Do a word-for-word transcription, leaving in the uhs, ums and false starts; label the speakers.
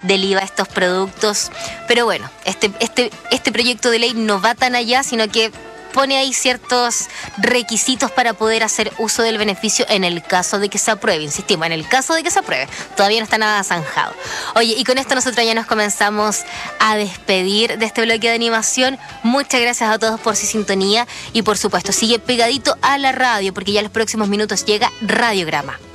Speaker 1: del I V A a estos productos. Pero bueno, este, este, este proyecto de ley no va tan allá, sino que pone ahí ciertos requisitos para poder hacer uso del beneficio en el caso de que se apruebe. Insistimos, en el caso de que se apruebe. Todavía no está nada zanjado. Oye, y con esto nosotros ya nos comenzamos a despedir de este bloque de animación. Muchas gracias a todos por su sintonía y por supuesto, sigue pegadito a la radio porque ya en los próximos minutos llega Radiograma.